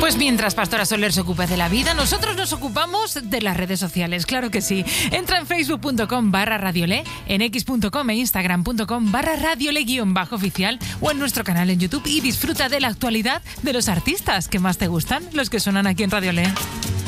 Pues mientras Pastora Soler se ocupa de la vida, nosotros nos ocupamos de las redes sociales, claro que sí. Entra en facebook.com/radiole, en x.com e instagram.com/radiole_oficial o en nuestro canal en YouTube y disfruta de la actualidad de los artistas que más te gustan, los que suenan aquí en Radiole.